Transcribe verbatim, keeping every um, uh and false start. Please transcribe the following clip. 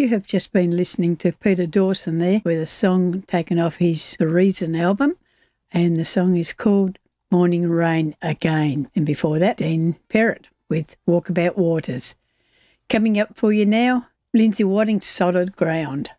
You have just been listening to Peter Dawson there with a song taken off his The Reason album, and the song is called Morning Rain Again. And before that, Dean Perrott with Walkabout Waters. Coming up for you now, Lindsay Watting, Solid Ground.